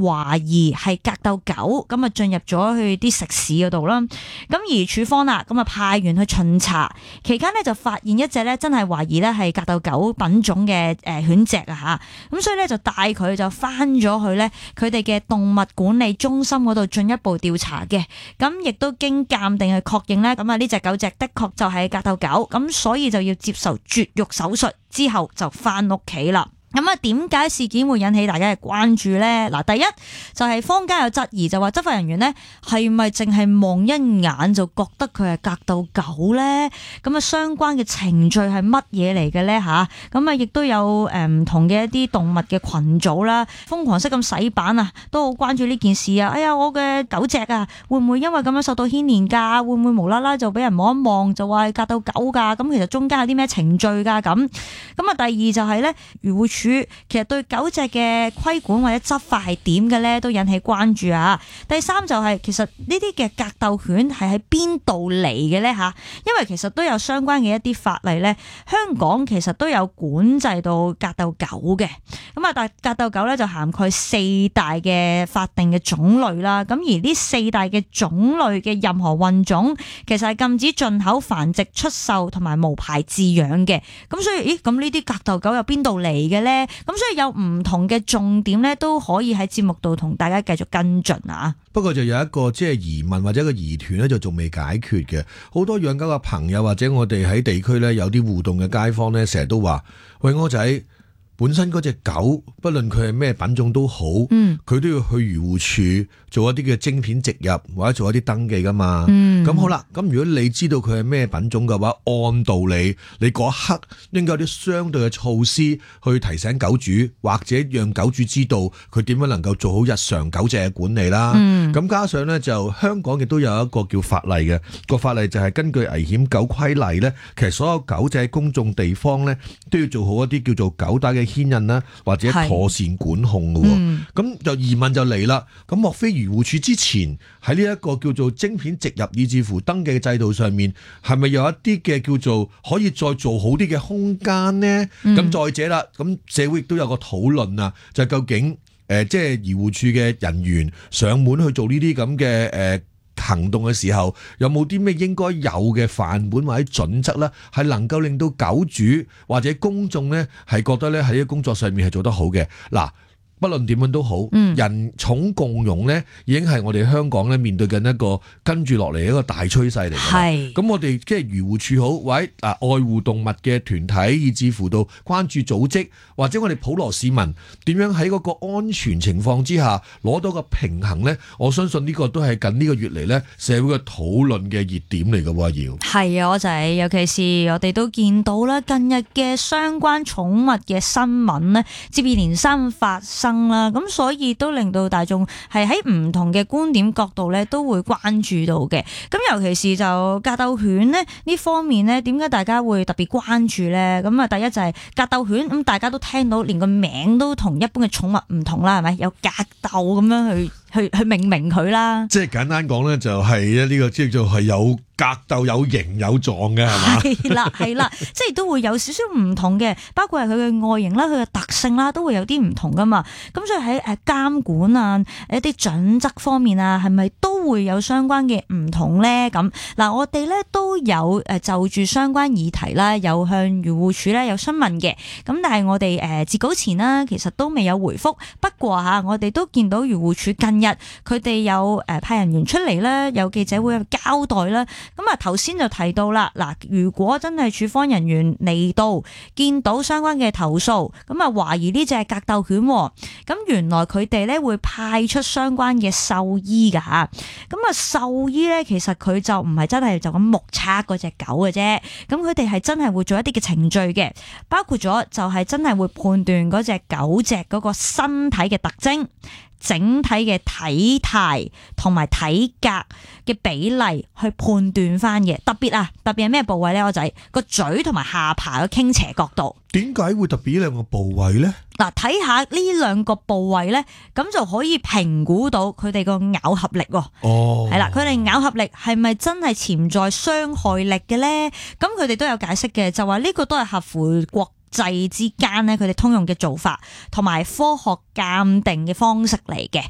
懷疑係格鬥狗，咁啊進入咗去啲食肆嗰度啦。咁而處方啦，咁啊派員去巡查期間呢，就發現一隻咧真係懷疑咧係格鬥狗品種嘅犬隻啊嚇，咁所以咧就帶佢就翻咗去咧佢哋嘅動物管理中心嗰度進一步調查嘅。咁亦都經鑑定去確認咧，咁啊呢隻狗隻的確就係格鬥狗，咁所以就要接受絕育手術之後就翻屋企啦。咁啊，點解事件會引起大家嘅關注呢？嗱，第一就係坊間有質疑，就話執法人員呢係咪淨係望一眼就覺得佢係格鬥狗呢？咁啊，相關嘅程序係乜嘢嚟嘅呢？吓，咁啊，亦都有唔同嘅一啲動物嘅群組啦，瘋狂式咁洗版啊，都好關注呢件事啊！哎呀，我嘅狗隻啊，會唔會因為咁樣受到牽連㗎？會唔會無啦啦就俾人望一望就話係格鬥狗㗎？咁其實中間有啲咩程序㗎？咁啊，第二就係呢，漁護署其實對狗隻嘅規管或者執法係點嘅咧，都引起關注啊。第三就係其實呢啲嘅格鬥犬係喺邊度嚟嘅咧吓？因為其實都有相關嘅一啲法例咧，香港其實都有管制到格鬥狗嘅。咁啊，但格鬥狗咧就涵蓋四大嘅法定嘅種類啦。咁而呢四大嘅種類嘅任何混種，其實係禁止進口、繁殖、出售同埋無牌飼養嘅。咁所以，咁呢啲格鬥狗有邊度嚟嘅咧？咁所以有唔同嘅重點咧，都可以喺節目度同大家繼續跟進啊。 不過就有一個即係疑問或者一個疑團咧，就仲未解決嘅。好多養狗嘅朋友或者我哋喺地區咧有啲互動嘅街坊咧，成日都話：喂，我仔本身嗰隻狗，不論佢係咩品種都好，佢都要去漁護署做一啲嘅晶片植入或者做一啲登記噶嘛。咁好啦，咁如果你知道佢係咩品種嘅話，按道理你嗰一刻應該有啲相對嘅措施去提醒狗主，或者讓狗主知道佢點樣能夠做好日常狗隻嘅管理啦。咁加上呢，就香港亦都有一個叫法例嘅，個法例就係根據危險狗規例呢，其實所有狗隻喺公眾地方呢都要做好一啲叫做狗帶嘅牽引啦，或者妥善管控嘅。咁就疑問就嚟啦，咁莫非漁護署之前喺呢一個叫做晶片植入以至乎登記嘅制度上面，係咪有一啲嘅叫做可以再做好啲嘅空間呢？咁再者啦，咁社會亦都有個討論啊，就係究竟即係漁護署嘅人員上門去做呢啲咁嘅行動嘅時候，有冇啲咩應該有嘅範本或者準則咧，係能夠令到狗主或者公眾咧係覺得咧喺呢個工作上面係做得好嘅嗱。不論點樣都好，人寵共融咧，已經係我哋香港咧面對緊一個跟住落嚟一個大趨勢嚟嘅。咁我哋即係漁護署好，或者愛護動物嘅團體，以至乎到關注組織，或者我哋普羅市民點樣喺嗰個安全情況之下攞到個平衡咧？我相信呢個都係近呢個月嚟咧社會嘅討論嘅熱點嚟嘅喎。要係啊，我就係尤其是我哋都見到啦，近日嘅相關寵物嘅新聞咧，接二連三發生。咁所以都令到大眾係喺唔同嘅觀點角度咧都會關注到嘅。咁尤其是就格鬥犬呢方面咧，點解大家會特別關注咧？咁啊，第一就係格鬥犬，咁大家都聽到連個名都同一般嘅寵物唔同啦，係咪？有格鬥咁樣去命名佢啦。 即係簡單講咧，就係呢個即係做係有格鬥有型有壯嘅，係嘛？ 係啦，即係都會有少少唔同嘅，包括係佢嘅外形啦、佢嘅特性啦，都會有啲唔同噶嘛。咁所以喺監管啊、一啲準則方面啊，係咪都會有相關嘅唔同咧？咁嗱，我哋咧都有就住相關議題啦，有向漁護署咧有詢問嘅。咁但係我哋截稿前啦，其實都未有回覆。不過嚇，我哋都見到漁護署近日佢哋有派人員出嚟啦，有記者會交代啦。咁啊頭先就提到啦，嗱，如果真係處方人員嚟到見到相關嘅投訴，咁啊懷疑呢隻係格鬥犬，咁原來佢哋咧會派出相關嘅獸醫㗎嚇。咁啊獸醫咧其實佢就唔係真係就咁目測嗰隻狗嘅啫，咁佢哋係真係會做一啲嘅程序嘅，包括咗就係真係會判斷嗰隻狗隻嗰個身體嘅特徵、整體嘅體態同埋體格嘅比例去判斷翻嘅。特別係咩部位咧？我仔個嘴同埋下巴嘅傾斜角度。 點解會特別呢兩個部位咧？ 嗱，睇下呢兩個部位咧，咁就可以評估到佢哋個咬合力。係啦，佢哋咬合力係咪真係潛在傷害力嘅咧？咁佢哋都有解釋嘅，就話呢個都係合乎國際之間咧，佢哋通用嘅做法同埋科學鑑定嘅方式嚟嘅。